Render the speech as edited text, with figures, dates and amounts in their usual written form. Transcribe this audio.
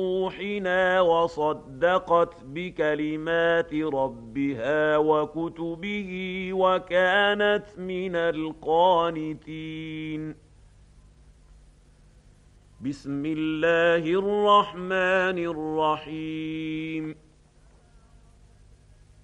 روحنا وصدقت بكلمات ربها وكتبه وكانت من القانتين. بسم الله الرحمن الرحيم.